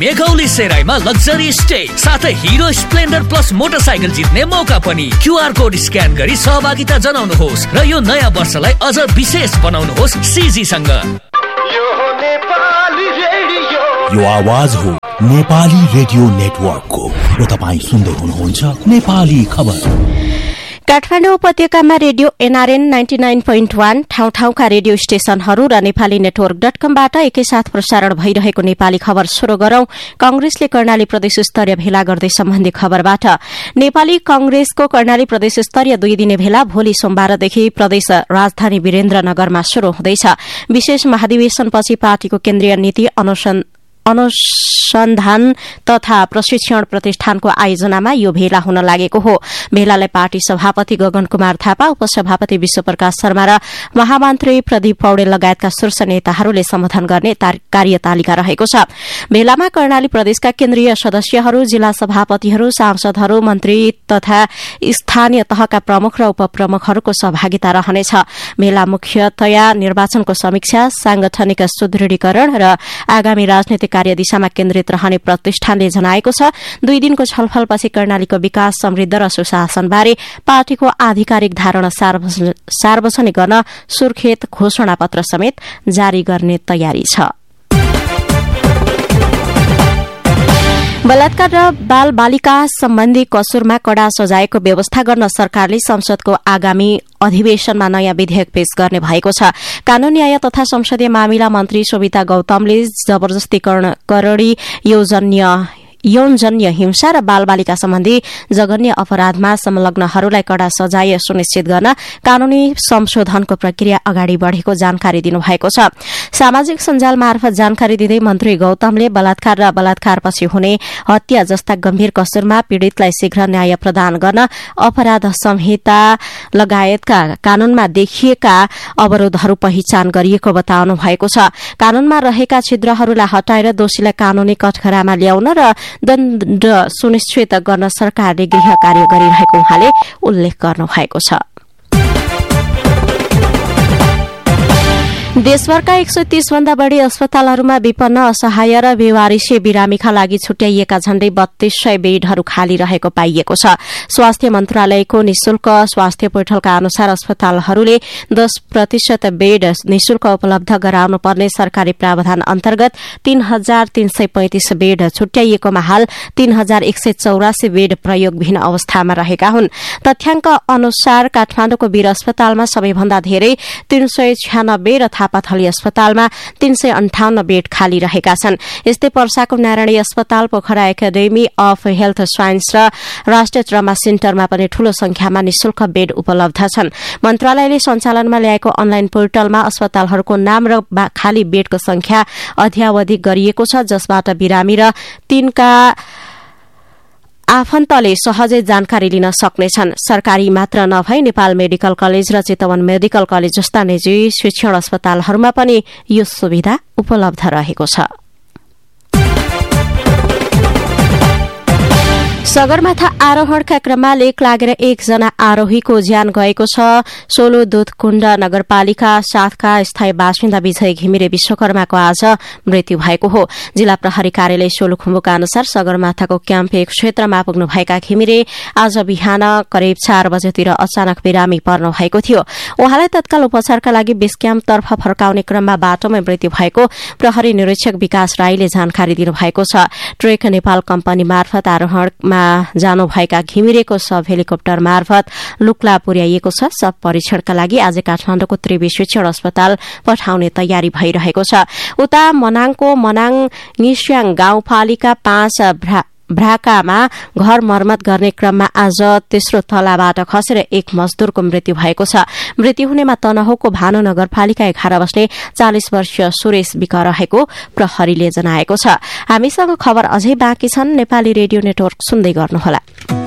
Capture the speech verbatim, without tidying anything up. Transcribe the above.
Meghauli सेराईमा luxury stay साथै hero Splendor plus motorcycle जित्ने मौका पनि। क्यूआर कोड स्क्यान गरी सहभागिता जनाउनुहोस् र यो नयाँ वर्षलाई अझ विशेष बनाउनुहोस् सीजी सँग। यो आवाज हो नेपाली रेडियो नेटवर्कको र तपाईँ सुन्दै हुनुहुन्छ नेपाली खबर। काठमाडौँ उपत्यकामा radio NRN ninety nine point one ठाउँ ठाउँका रेडियो स्टेशनहरू र नेपाली नेटवर्क डट कमबाट एकैसाथ प्रसारण भइरहेको नेपाली खबर शुरू गरौं। कंग्रेसले कर्णाली प्रदेश स्तरीय भेला गर्दै सम्बन्धी खबरबाट। नेपाली कंग्रेसको कर्णाली प्रदेश स्तरीय दुई दिने भेला भोलि सोमबारदेखि प्रदेश राजधानी वीरेन्द्रनगरमा शुरू हुँदैछ। विशेष महाधिवेशनपछि पार्टीको केन्द्रीय नीति अनुसन्धान अनुसन्धान तथा प्रशिक्षण प्रतिष्ठानको आयोजनामा यो भेला हुन लागेको हो। भेलालाई पार्टी सभापति गगन कुमार थापा, उपसभापति विश्वप्रकाश शर्मा र महामन्त्री प्रदीप पौडेल लगायतका शीर्ष नेताहरूले सम्बोधन गर्ने कार्यतालिका रहेको छ। भेलामा कर्णाली प्रदेशका केन्द्रीय सदस्यहरू, जिल्ला सभापतिहरू, सांसदहरू, मन्त्री तथा स्थानीय तहका प्रमुख र उपप्रमुखहरूको सहभागिता रहनेछ। भेला मुख्यतया निर्वाचनको समीक्षा, सांगठनिक सुदृढीकरण र आगामी राजनीतिक कार्यदिशामा केन्द्रित रहने प्रतिष्ठानले जनाएको छ। दुई दिनको छलफलपछि कर्णालीको विकास, समृद्ध र सुशासनबारे पार्टीको आधिकारिक धारणा सार्वजनिक गर्न सुर्खेत घोषणापत्र समेत जारी गर्ने तयारी छ। बलात्कार र बाल बालिका सम्बन्धी कसुरमा कड़ा सजायको व्यवस्था गर्न सरकारले संसदको आगामी अधिवेशनमा नयाँ विधेयक पेश गर्ने भएको छ। कानून न्याय तथा संसदीय मामिला मन्त्री शोभिता गौतमले जबरजस्तीकरण, करडी यौजन्य यौनजन्य हिंसा र बालबालिका सम्बन्धी जघन्य अपराधमा संलग्नहरूलाई कड़ा सजाय सुनिश्चित गर्न कानूनी संशोधनको प्रक्रिया अगाडि बढ़ेको जानकारी दिनुभएको छ। सामाजिक सञ्जाल मार्फत जानकारी दिँदै मन्त्री गौतमले बलात्कार र बलात्कारपछि हुने हत्या जस्ता गम्भीर कसुरमा पीड़ितलाई शीघ्र न्याय प्रदान गर्न अपराध संहिता लगायतका कानूनमा देखिएका अवरोधहरू पहिचान गरिएको बताउनु भएको छ। कानूनमा रहेका छिद्रहरूलाई हटाएर दोषीलाई कानूनी कठघरामा ल्याउन र दण्ड सुनिश्चित गर्न सरकारले गृह कार्य गरिरहेको उहाँले उल्लेख गर्नुभएको छ। देशभरका एक सय तीस भन्दा बढ़ी अस्पतालहरूमा विपन्न, असहाय र बेवारिसी बिरामीका लागि छुट्याइएका झण्डै बत्तीस सय बेडहरू खाली रहेको पाइएको छ। स्वास्थ्य मन्त्रालयको निशुल्क स्वास्थ्य पोर्टलका अनुसार अस्पतालहरूले दस प्रतिशत बेड निशुल्क उपलब्ध गराउनुपर्ने सरकारी प्रावधान अन्तर्गत तीन हजार तीन सय पैंतिस बेड छुट्याइएकोमा हाल तीन हजार एक सय चौरासी बेड प्रयोगविहीन अवस्थामा रहेका हुन्। तथ्याङ्क अनुसार काठमाडौँको वीर अस्पतालमा सबैभन्दा धेरै तीन सय छ्यानब्बे र थापाथली अस्पतालमा तीन सय अन्ठाउन्न बेड खाली रहेका छन्। यस्तै पर्साको नारायणी अस्पताल, Pokhara academy of health science र राष्ट्रिय ट्रमा सेन्टरमा पनि ठूलो संख्यामा निशुल्क बेड उपलब्ध छन्। मन्त्रालयले सञ्चालनमा ल्याएको अनलाइन पोर्टलमा अस्पतालहरूको नाम र खाली बेडको संख्या अध्यावधि गरिएको छ, जसबाट बिरामी र तिनका आफन्तले सहजै जानकारी लिन सक्नेछन्। सरकारी मात्र नभई नेपाल मेडिकल कलेज र चितवन मेडिकल कलेज जस्ता निजी शिक्षण अस्पतालहरूमा पनि यो सुविधा उपलब्ध रहेको छ। सगरमाथा आरोहणका क्रममा लेक लागेर एकजना आरोहीको ज्यान गएको छ। सोलो दुधकुण्ड नगरपालिका सातका स्थायी बासिन्दा विजय घिमिरे विश्वकर्माको आज मृत्यु भएको हो। जिल्ला प्रहरी कार्यालय सोलुखुम्बुका अनुसार सगरमाथाको क्याम्प एक क्षेत्रमा पुग्नुभएका घिमिरे आज बिहान करिब चार बजेतिर अचानक बिरामी पर्नु भएको थियो। उहाँलाई तत्काल उपचारका लागि बेस क्याम्पतर्फ फर्काउने क्रममा बाटोमै मृत्यु भएको प्रहरी निरीक्षक विकास राईले जानकारी दिनुभएको छ। ट्रेक नेपाल कम्पनी मार्फत आरोहणमा जानुभएका घिमिरेको सब हेलिकप्टर मार्फत लुक्ला पुर्याइएको छ। सब परीक्षणका लागि आज काठमाडौँको त्रिवी शिक्षण अस्पताल पठाउने तयारी भइरहेको छ। उता मनाङको मनाङ निस्याङ गाउँपालिका पाँच भ्राकामा घर मर्मत गर्ने क्रममा आज तेस्रो तलाबाट खसेर एक मजदूरको मृत्यु भएको छ। मृत्यु हुनेमा तनहुको भानु नगरपालिका एघार बस्ने चालिस वर्षीय सुरेश विक रहेको प्रहरीले जनाएको छ। हामीसँग खबर अझै बाँकी छन्। नेपाली रेडियो नेटवर्क सुन्दै गर्नुहोला।